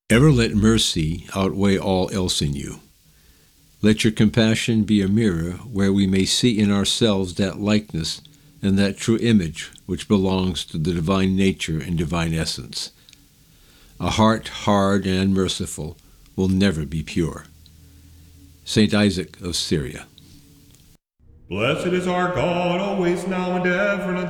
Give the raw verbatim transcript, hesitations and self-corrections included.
Ever let mercy outweigh all else in you. Let your compassion be a mirror where we may see in ourselves that likeness and that true image which belongs to the divine nature and divine essence. A heart hard and unmerciful will never be pure. Saint Isaac of Syria. Blessed is our God, always, now, and ever, and